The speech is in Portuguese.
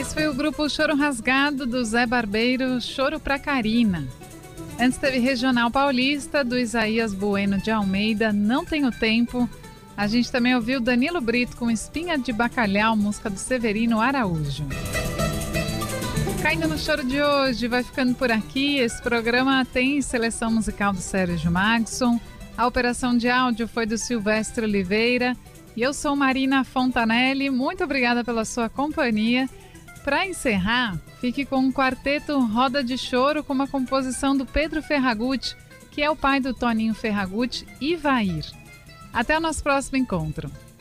Esse foi o grupo Choro Rasgado do Zé Barbeiro, Choro pra Carina. Antes teve Regional Paulista, do Isaías Bueno de Almeida, Não Tenho Tempo. A gente também ouviu Danilo Brito com Espinha de Bacalhau, música do Severino Araújo. Caindo no Choro de hoje, vai ficando por aqui. Esse programa tem seleção musical do Sérgio Magson. A operação de áudio foi do Silvestre Oliveira. E eu sou Marina Fontanelli. Muito obrigada pela sua companhia. Para encerrar, fique com um quarteto Roda de Choro com uma composição do Pedro Ferragutti, que é o pai do Toninho Ferragutti e Vair. Até o nosso próximo encontro.